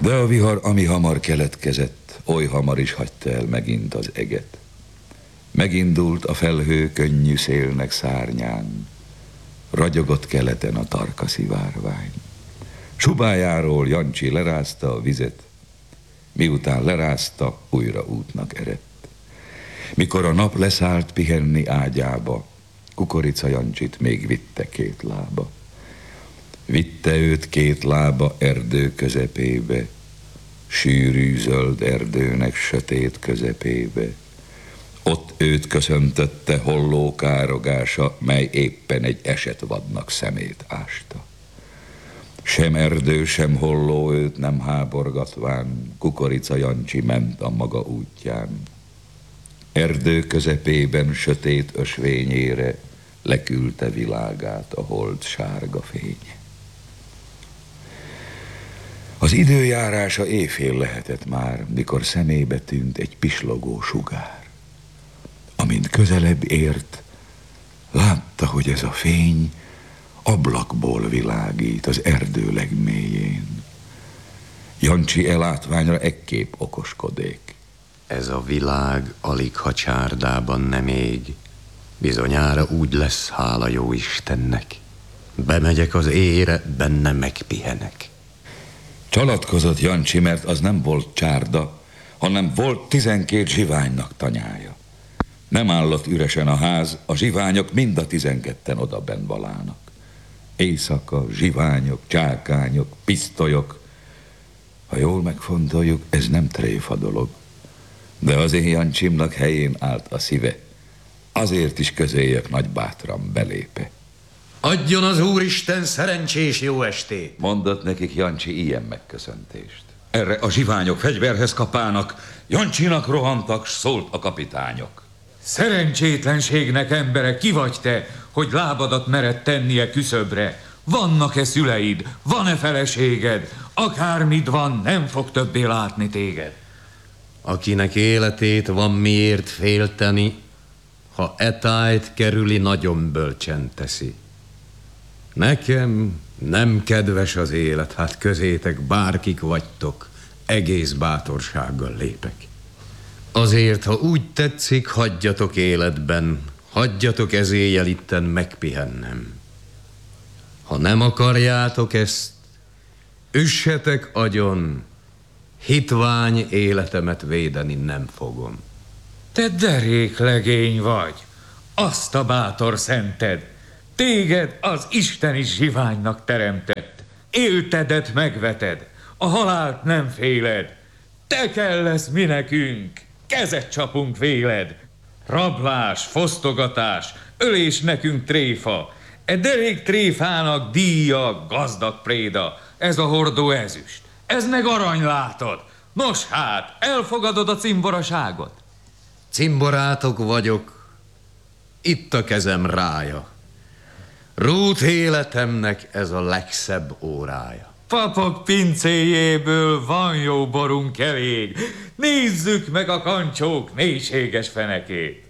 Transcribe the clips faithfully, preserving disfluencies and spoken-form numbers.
De a vihar, ami hamar keletkezett, oly hamar is hagyta el megint az eget. Megindult a felhő könnyű szélnek szárnyán, ragyogott keleten a tarka szivárvány. Subájáról Jancsi lerázta a vizet, miután lerázta, újra útnak eredt. Mikor a nap leszállt pihenni ágyába, Kukorica Jancsit még vitte két lába. Vitte őt két lába erdő közepébe, sűrű zöld erdőnek sötét közepébe. Ott őt köszöntötte holló károgása, mely éppen egy esetvadnak szemét ásta. Sem erdő, sem holló őt nem háborgatván, Kukorica Jancsi ment a maga útján. Erdő közepében sötét ösvényére leküldte világát a hold sárga fénye. Az időjárása éjfél lehetett már, mikor szemébe tűnt egy pislogó sugár. Amint közelebb ért, látta, hogy ez a fény ablakból világít az erdő legmélyén. Jancsi elátványra ekképp okoskodék. Ez a világ alig ha csárdában nem ég, bizonyára úgy lesz, hála jó Istennek. Bemegyek az éjre, benne megpihenek. Csalatkozott Jancsi, mert az nem volt csárda, hanem volt tizenkét zsiványnak tanyája. Nem állott üresen a ház, a zsiványok mind a tizenketten odabenn valának. Éjszaka, zsiványok, csákányok, pisztolyok. Ha jól megfontoljuk, ez nem tréfa dolog. De az én Jancsimnak helyén állt a szíve. Azért is közéjük nagy bátran belépe. Adjon az Úristen szerencsés jó estét! Mondott nekik Jancsi ilyen megköszöntést. Erre a zsiványok fegyverhez kapának, Jancsinak rohantak, s szólt a kapitányok. Szerencsétlenségnek, embere, ki vagy te, hogy lábadat mered tennie küszöbre? Vannak-e szüleid? Van-e feleséged? Akármit van, nem fog többé látni téged. Akinek életét van miért félteni, ha etájt kerüli, nagyon bölcsen teszi. Nekem nem kedves az élet, hát közétek bárkik vagytok, egész bátorsággal lépek. Azért, ha úgy tetszik, hagyjatok életben, hagyjatok ezéjjel itten megpihennem. Ha nem akarjátok ezt, üssetek agyon, hitvány életemet védeni nem fogom. Te derék legény vagy, azt a bátor szented, téged az Isten is zsiványnak teremtett, éltedet megveted, a halált nem féled, te kell lesz mi nekünk, kezet csapunk véled. Rablás, fosztogatás, ölés nekünk tréfa, e derék tréfának díja gazdag préda, ez a hordó ezüst, ez meg arany látod. Nos hát, elfogadod a cimboraságot? Cimborátok vagyok, itt a kezem rája. Rút életemnek ez a legszebb órája. Papok pincéjéből van jó borunk elég. Nézzük meg a kancsók mélységes fenekét.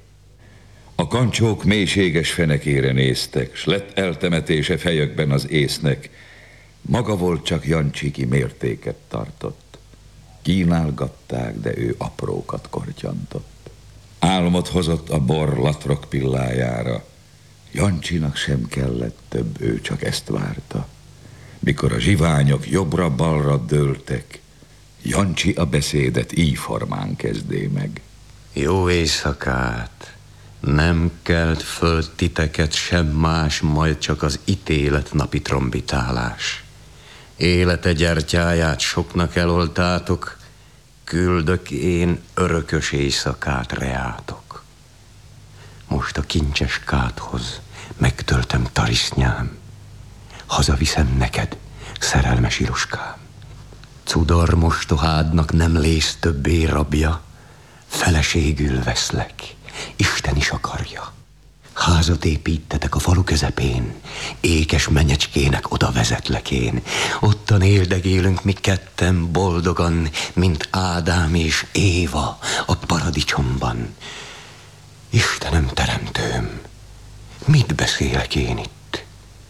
A kancsók mélységes fenekére néztek, s lett eltemetése fejekben az észnek. Maga volt csak Jancsi, ki mértéket tartott. Kínálgatták, de ő aprókat kortyantott. Álmot hozott a bor latrok pillájára. Jancsinak sem kellett több, ő csak ezt várta. Mikor a zsiványok jobbra-balra dőltek, Jancsi a beszédet így formán kezdé meg. Jó éjszakát, nem kelt föl titeket sem más, majd csak az ítélet napi trombitálás. Élete gyertyáját soknak eloltátok, küldök én örökös éjszakát reátok. Most a kincses kádhoz megtöltöm tarisznyám, hazaviszem neked, szerelmes iluskám. Cudor mostohádnak nem lész többé rabja, feleségül veszlek, Isten is akarja. Házat építetek a falu közepén, ékes menyecskének oda vezetlek én. Ottan éldegélünk mi ketten boldogan, mint Ádám és Éva a paradicsomban. Istenem, teremtőm, mit beszélek én itt?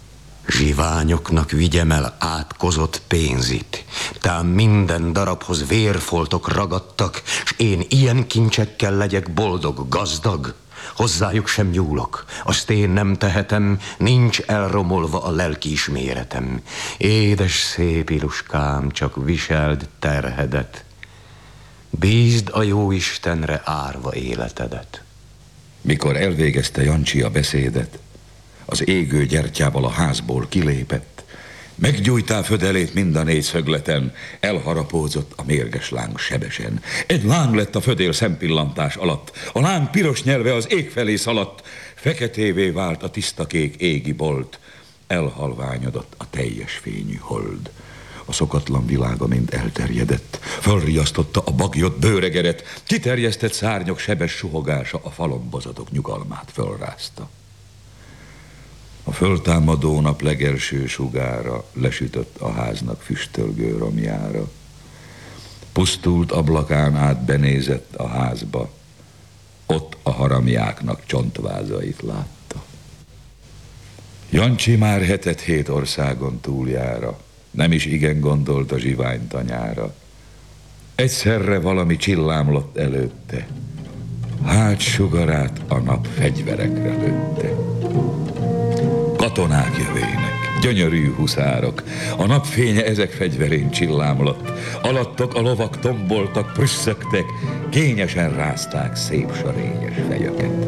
Zsiványoknak vigyem el átkozott pénzit, tám minden darabhoz vérfoltok ragadtak, s én ilyen kincsekkel legyek boldog, gazdag. Hozzájuk sem nyúlok, azt én nem tehetem, nincs elromolva a lelkiisméretem. Édes szép Iluskám, csak viseld terhedet, bízd a jóistenre árva életedet. Mikor elvégezte Jancsi a beszédet, az égő gyertyával a házból kilépett, meggyújtá födelét mind a négy szögleten, elharapózott a mérges láng sebesen. Egy láng lett a födél szempillantás alatt, a láng piros nyelve az ég felé szaladt, feketévé vált a tiszta kék égi bolt, elhalványodott a teljes fényű hold. A szokatlan világa mind elterjedett, fölriasztotta a bagyott bőregeret, kiterjesztett szárnyok sebes suhogása a falombozatok nyugalmát fölrázta. A föltámadó nap legelső sugára lesütött a háznak füstölgő romjára. Pusztult ablakán át benézett a házba, ott a haramjáknak csontvázait látta. Jancsi már hetet hét országon túljára, nem is igen gondolt a zsiványtanyára. Egyszerre valami csillámlott előtte, hát sugarát a nap fegyverekre lőtte. Katonák jövének, gyönyörű huszárok, a napfénye ezek fegyverén csillámlott, alattok a lovak tomboltak, prüsszögtek, kényesen rázták szép sarényes fejeket.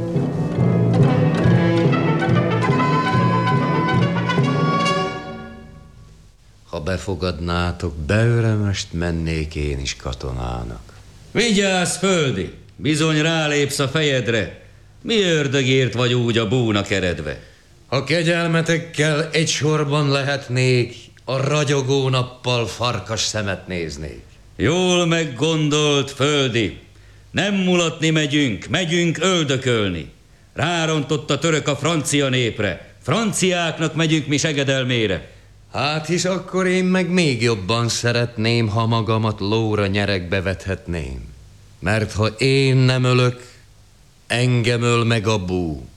Ha befogadnátok, beörömöst mennék én is katonának. Vigyázz, földi! Bizony rálépsz a fejedre. Mi ördögért vagy úgy a búnak eredve? Ha kegyelmetekkel egy sorban lehetnék, a ragyogó nappal farkas szemet néznék. Jól meggondolt, földi! Nem mulatni megyünk, megyünk öldökölni. Rárontott a török a francia népre. Franciáknak megyünk mi segedelmére. Hát hisz akkor én meg még jobban szeretném, ha magamat lóra nyeregbe vethetném. Mert ha én nem ölök, engem öl meg a bú.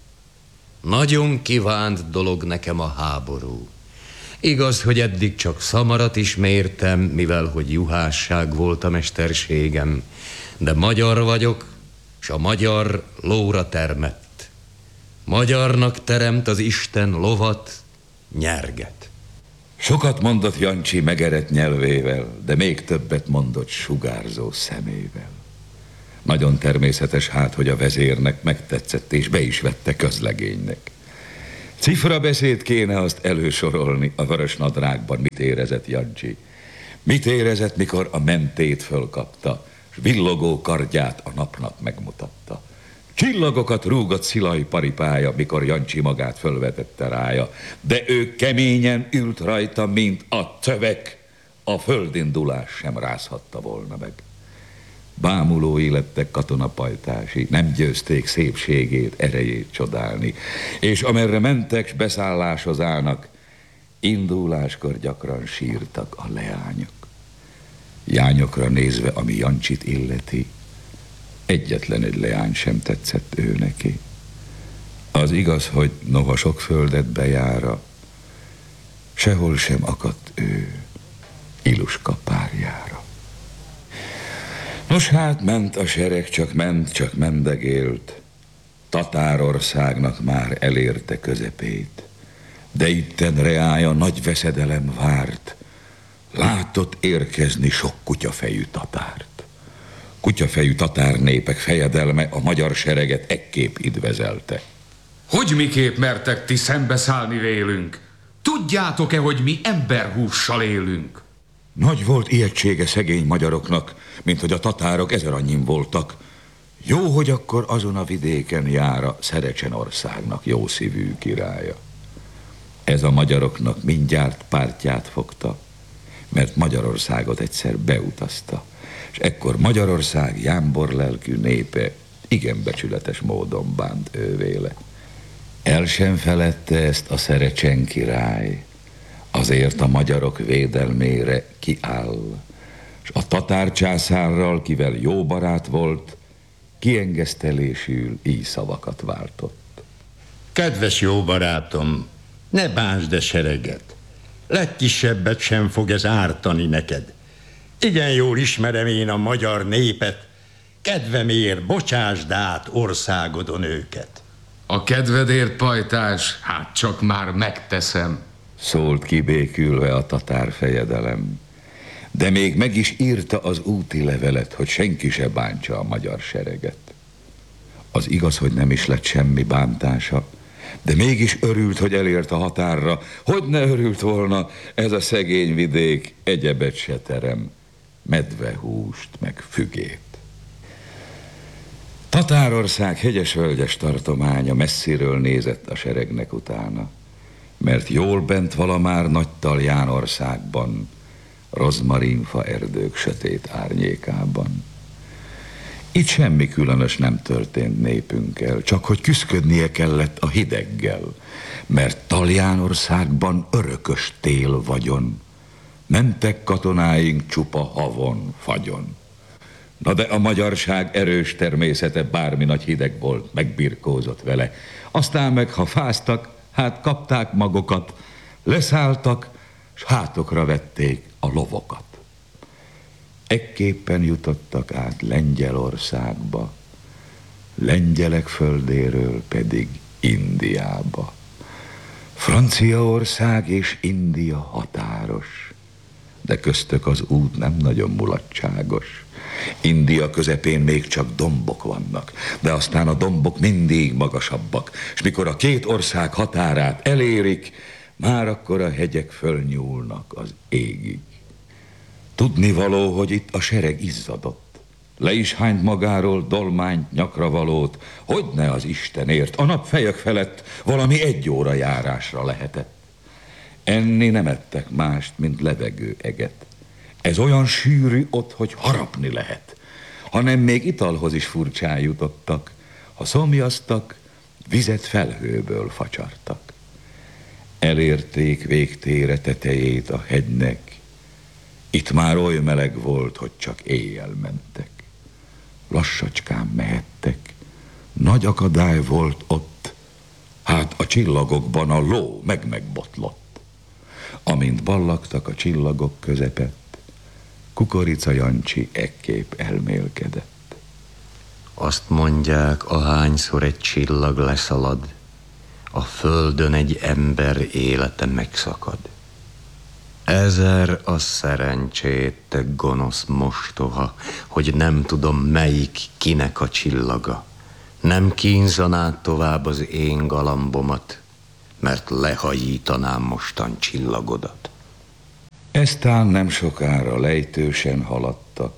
Nagyon kívánt dolog nekem a háború. Igaz, hogy eddig csak szamarat ismértem, mivel hogy juhásság volt a mesterségem, de magyar vagyok, s a magyar lóra termett. Magyarnak teremt az Isten lovat, nyerget. Sokat mondott Jancsi megerett nyelvével, de még többet mondott sugárzó szemével. Nagyon természetes hát, hogy a vezérnek megtetszett, és be is vette közlegénynek. Cifra beszéd kéne azt elősorolni a vörös nadrágban, mit érezett Jancsi. Mit érezett, mikor a mentét fölkapta, s villogó kardját a napnak megmutatta. Csillagokat rúgott Szilaj paripája, mikor Jancsi magát fölvetette rája, de ő keményen ült rajta, mint a cövek, a földindulás sem rázhatta volna meg. Bámulói lettek katonapajtási, nem győzték szépségét, erejét csodálni, és amerre mentek, s beszálláshoz állnak, induláskor gyakran sírtak a leányok. Jányokra nézve, ami Jancsit illeti, egyetlen egy leány sem tetszett ő neki. Az igaz, hogy noha sok földet bejára, sehol sem akadt ő Iluska párjára. Nos hát ment a sereg, csak ment, csak mendegélt, Tatárországnak már elérte közepét, de itten reája nagy veszedelem várt, látott érkezni sok kutyafejű tatárt. Kutyafejű tatár népek fejedelme a magyar sereget ekképp idvezelte. Hogy miképp mertek ti szembeszállni vélünk? Tudjátok-e, hogy mi emberhússal élünk? Nagy volt ijegysége szegény magyaroknak, mint hogy a tatárok ezer annyin voltak. Jó, hogy akkor azon a vidéken jár a Szerecsenországnak jó szívű királya. Ez a magyaroknak mindjárt pártját fogta, mert Magyarországot egyszer beutazta, és ekkor Magyarország jámbor lelkű népe igen becsületes módon bánt ővéle. El sem felette ezt a Szerecsen király, azért a magyarok védelmére kiáll, és a tatár császárral, kivel jó barát volt, kiengesztelésül így szavakat váltott. Kedves jó barátom, Ne bánsd a sereget. Legkisebbet sem fog ez ártani neked. Igen jól ismerem én a magyar népet. Kedvemért bocsásd át országodon őket. A kedvedért, pajtás, hát csak már megteszem. Szólt kibékülve a tatár fejedelem, de még meg is írta az úti levelet, hogy senki se bántsa a magyar sereget. Az igaz, hogy nem is lett semmi bántása, de mégis örült, hogy elért a határra. Hogy ne örült volna, ez a szegény vidék egyebet se terem, medvehúst meg fügét. Tatárország hegyes-völgyes tartománya messziről nézett a seregnek utána, mert jól bent valamár Nagy-Talján országban, rozmarinfa erdők sötét árnyékában. Itt semmi különös nem történt népünkkel, csak hogy küszködnie kellett a hideggel, mert Taljánországban örökös tél vagyon, mentek katonáink csupa havon, fagyon. Na de a magyarság erős természete bármi nagy hideg volt, megbirkózott vele. Aztán meg, ha fáztak, hát kapták magukat, leszálltak, s hátokra vették a lovokat. Ekképpen jutottak át Lengyelországba, lengyelek földéről pedig Indiába. Franciaország és India határos, de köztök az út nem nagyon mulatságos. India közepén még csak dombok vannak, de aztán a dombok mindig magasabbak, és mikor a két ország határát elérik, már akkor a hegyek fölnyúlnak az égig. Tudnivaló, hogy itt a sereg izzadott. Le is hányt magáról dolmányt, nyakra valót, hogyne az Istenért, a napfejek felett valami egy óra járásra lehetett. Enni nem ettek mást, mint levegő eget. Ez olyan sűrű ott, hogy harapni lehet, hanem még italhoz is furcsán jutottak. Ha szomjaztak, vizet felhőből facsartak. Elérték végtére tetejét a hegynek, itt már oly meleg volt, hogy csak éjjel mentek. Lassacskán mehettek, nagy akadály volt ott, hát a csillagokban a ló meg-megbotlott. Amint ballagtak a csillagok közepett, Kukorica Jancsi ekképp elmélkedett. Azt mondják, ahányszor egy csillag leszalad, a földön egy ember élete megszakad. Ezer a szerencsét, te gonosz mostoha, hogy nem tudom, melyik kinek a csillaga. Nem kínzanád tovább az én galambomat, mert lehajítanám mostan csillagodat. Eztán nem sokára lejtősen haladtak,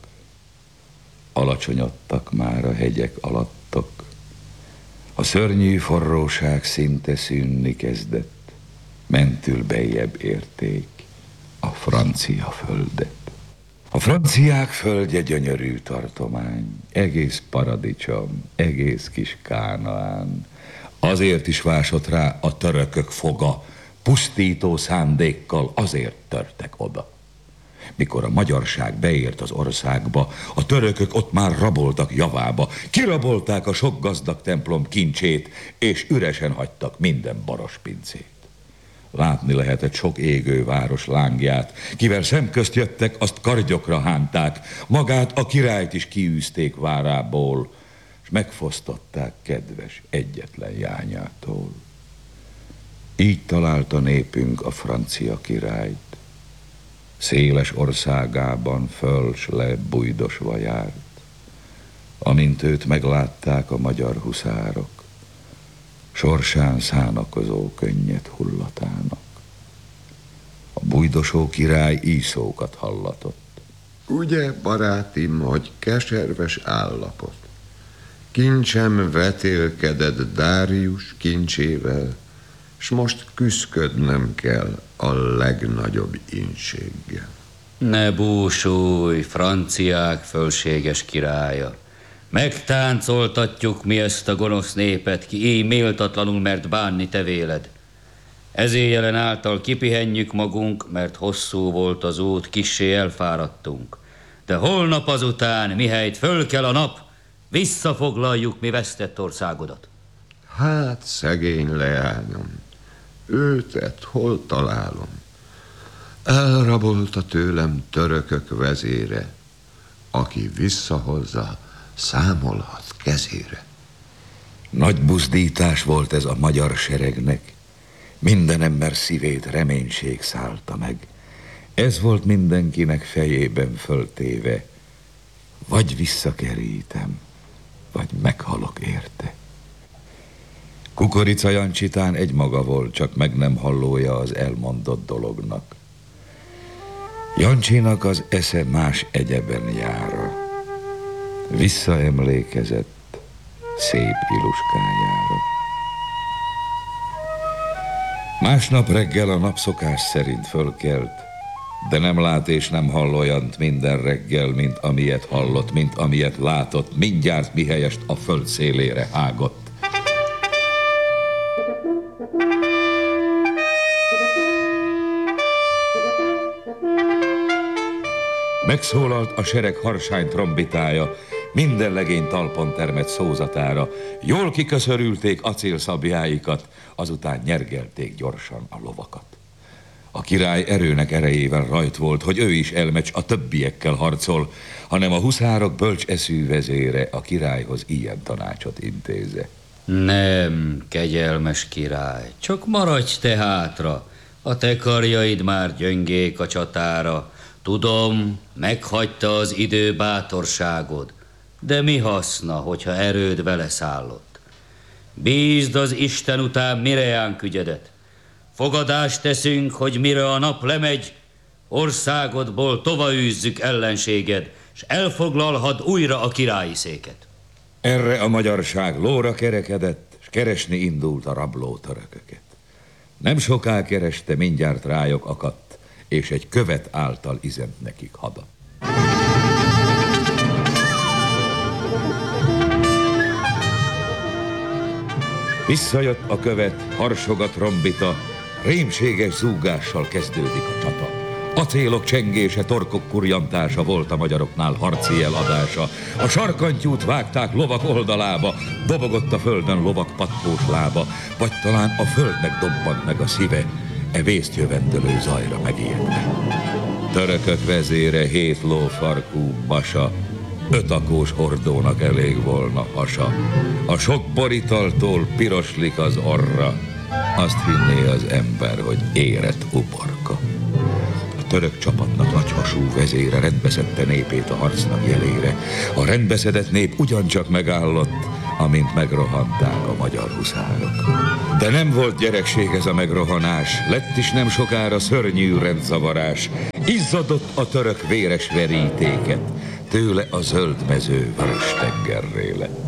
alacsonyodtak már a hegyek alattok. A szörnyű forróság szinte szűnni kezdett, mentül bejjebb érték a francia földet. A franciák földje gyönyörű tartomány, egész paradicsom, egész kis Kánaán. Azért is vásott rá a törökök foga, pusztító szándékkal azért törtek oda. Mikor a magyarság beért az országba, a törökök ott már raboltak javába, kirabolták a sok gazdag templom kincsét, és üresen hagytak minden barospincét. Látni lehetett sok égő város lángját, kivel szemközt jöttek, azt kardjokra hánták, magát a királyt is kiűzték várából, és megfosztották kedves egyetlen jányától. Így találta népünk a francia királyt. Széles országában föl s le bujdosva járt. Amint őt meglátták a magyar huszárok, sorsán szánakozó könnyed hullatának. A bujdosó király íszókat hallatott. Ugye, barátim, hogy keserves állapot? Kincsem vetélkedett Dárius kincsével, s most küszködnem kell a legnagyobb ínséggel. Ne búsulj, franciák fölséges királya! Megtáncoltatjuk mi ezt a gonosz népet, ki így méltatlanul mert bánni te véled. Ezéjjelen által kipihenjük magunk, mert hosszú volt az út, kissé elfáradtunk. De holnap azután, mihelyt fölkel a nap, visszafoglaljuk mi vesztett országodat. Hát, szegény leányom, őtet hol találom? Elrabolta tőlem törökök vezére, aki visszahozza, számolhat kezére. Nagy buzdítás volt ez a magyar seregnek, minden ember szívét reménység szállta meg. Ez volt mindenkinek fejében föltéve, vagy visszakerítem, vagy meghalok érte. Kukorica Jancsitán egymaga volt, csak meg nem hallója az elmondott dolognak. Jancsinak az esze más egyeben jára. Visszaemlékezett szép Iluskájára. Másnap reggel a napszokás szerint fölkelt, de nem lát és nem hall olyant minden reggel, mint amilyet hallott, mint amilyet látott, mindjárt mihelyest a föld szélére hágott. Megszólalt a sereg harsány trombitája, minden legény talpon termett szózatára, jól kiköszörülték acélszabjáikat, azután nyergelték gyorsan a lovakat. A király erőnek erejével rajt volt, hogy ő is elmegy a többiekkel harcol, hanem a huszárok bölcs eszű vezére a királyhoz ilyen tanácsot intéze. Nem, kegyelmes király, csak maradj te hátra, a te karjaid már gyöngék a csatára. Tudom, meghagyta az idő bátorságod, de mi haszna, hogyha erőd vele szállott? Bízd az Isten után Mireánk ügyedet. Fogadást teszünk, hogy mire a nap lemegy, országodból tovaűzzük ellenséged, s elfoglalhat újra a királyi széket. Erre a magyarság lóra kerekedett, s keresni indult a rabló törököket. Nem soká kereste, mindjárt rájuk akadt, és egy követ által izent nekik hadat. Visszajött a követ, harsog a trombita, rémséges zúgással kezdődik a csata. Acélok csengése, torkok kurjantása volt a magyaroknál harci eladása. A sarkantyút vágták lovak oldalába, dobogott a földön lovak patkós lába, vagy talán a földnek dobbant meg a szíve, e vésztjövendölő zajra megijedve. Törökök vezére hét lófarkú basa, öt akós hordónak elég volna hasa. A sok boritaltól piroslik az orra, azt hinné az ember, hogy érett uborka. A török csapatnak nagyhasú vezére rendbeszedte népét a harcnak jelére. A rendbeszedett nép ugyancsak megállott, amint megrohanták a magyar huszárok. De nem volt gyerekség ez a megrohanás, lett is nem sokára szörnyű rendzavarás. Izzadott a török véres verítéket, tőle a zöld mező vörös tengerré lett.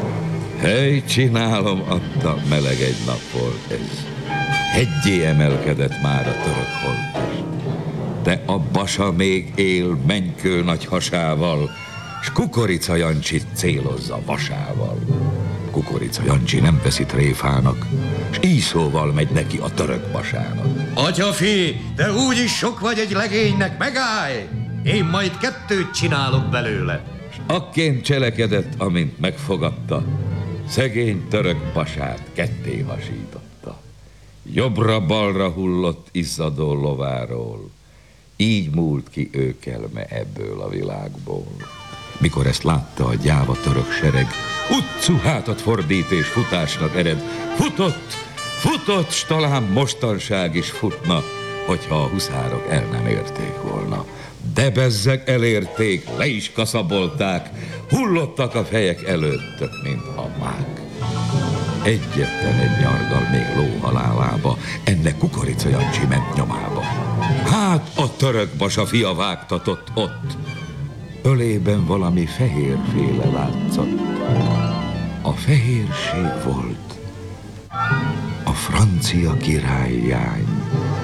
Hely, csinálom, adta, meleg egy nap volt ez. Heggyé emelkedett már a török holttest. De a basa még él mennykő nagy hasával, s Kukorica Jancsit célozza vasával. Kukorica Jancsi nem veszi tréfának, s így szóval megy neki a török basának. Atyafi, te úgyis sok vagy egy legénynek, megállj! Én majd kettőt csinálok belőle. S akként cselekedett, amint megfogadta, szegény török basát ketté hasította. Jobbra-balra hullott izzadó lováról, így múlt ki ő kelme ebből a világból. Mikor ezt látta a gyáva török sereg, utcu hátat fordít és futásnak ered. Futott, futott, s talán mostanság is futna, hogyha a huszárok el nem érték volna. De bezzeg elérték, le is kaszabolták, hullottak a fejek előttök, mint a mák. Egyetlen egy nyargal még ló halálába, ennek Kukorica Jancsi ment nyomába. Hát a török basa fia vágtatott ott, ölében valami fehérféle látszott. A fehérség volt a francia királyjány.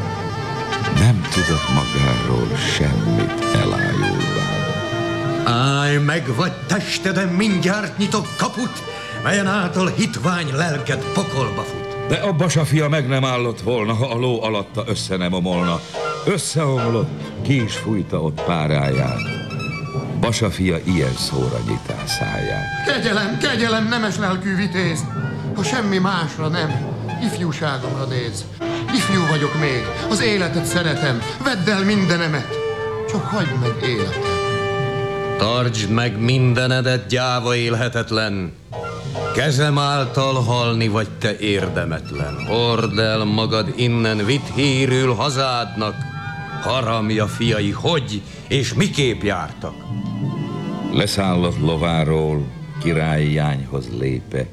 Nem tudott magáról semmit elájulván. Állj meg, vagy testeden mindjárt nyitok kaput, melyen által hitvány lelked pokolba fut. De a basa fia meg nem állott volna, ha a ló alatta össze nem omolna. Összeomlott, ki is fújta ott páráját. Basa fia ilyen szóra nyitá száját. Kegyelem, kegyelem, nemes lelkű vitéz! Ha semmi másra nem, ifjúságomra néz. Ifjú vagyok még, az életet szeretem, vedd el mindenemet, csak hagyd meg életem. Tartsd meg mindenedet, gyáva élhetetlen. Kezem által halni vagy te érdemetlen. Hord el magad innen, vidd hírül hazádnak. Haramja fiai, hogy és miképp jártak? Leszállott lováról, királyi lányhoz lépe,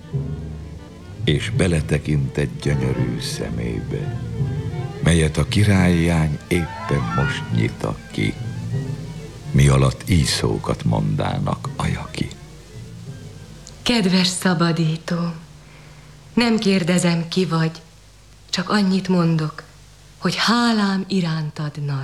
és beletekintett gyönyörű szemébe, melyet a királyi lány éppen most nyita ki, mi alatt így szókat mondának ajaki. Kedves szabadító, nem kérdezem, ki vagy, csak annyit mondok, hogy hálám irántad nagy.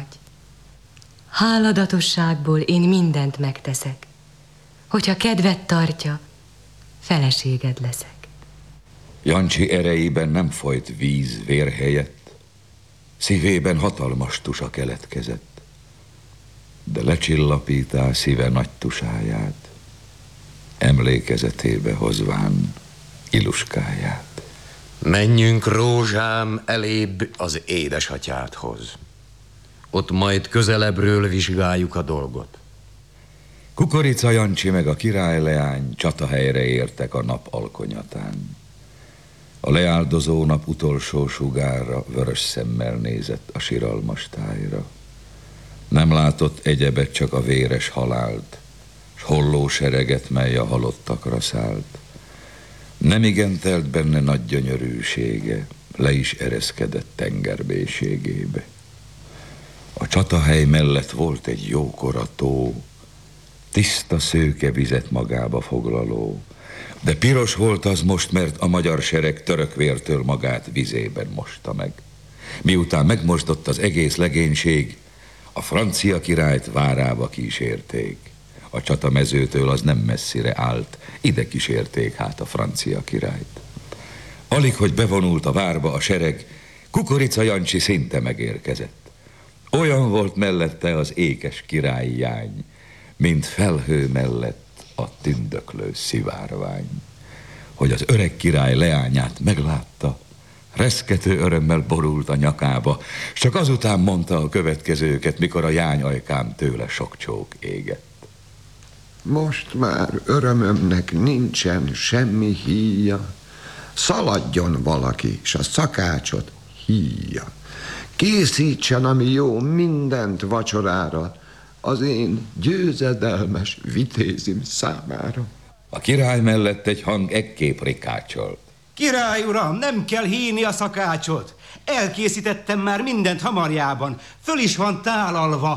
Háladatosságból én mindent megteszek. Hogyha kedvet tartja, feleséged leszek. Jancsi erejében nem folyt víz vér helyett, szívében hatalmas tusa keletkezett, de lecsillapítál szíve nagy tusáját, emlékezetébe hozván Iluskáját. Menjünk, rózsám, elébb az édesatyádhoz. Ott majd közelebbről vizsgáljuk a dolgot. Kukorica Jancsi meg a királyleány csatahelyre értek a nap alkonyatán. A leáldozó nap utolsó sugára vörös szemmel nézett a siralmas tájra. Nem látott egyebet, csak a véres halált, s holló sereget, mely a halottakra szállt. Nem igen telt benne nagy gyönyörűsége, le is ereszkedett tengerbélységébe. A csatahely mellett volt egy jókora tó, tiszta szőke vizet magába foglaló, de piros volt az most, mert a magyar sereg török vértől magát vizében mosta meg. Miután megmosdott az egész legénység, a francia királyt várába kísérték. A csatamezőtől az nem messzire állt, ide kísérték hát a francia királyt. Alig, hogy bevonult a várba a sereg, Kukorica Jancsi szinte megérkezett. Olyan volt mellette az ékes királyi lány, mint felhő mellett a tündöklő szivárvány. Hogy az öreg király leányát meglátta, reszkető örömmel borult a nyakába, s csak azután mondta a következőket, mikor a jány ajkán tőle sok csók égett. Most már örömömnek nincsen semmi híja. Szaladjon valaki, s a szakácsot híja. Készítsen, ami jó, mindent vacsorára, az én győzedelmes vitézim számára. A király mellett egy hang ekképp rikácsolt. Király uram, nem kell hívni a szakácsot. Elkészítettem már mindent hamarjában. Föl is van tálalva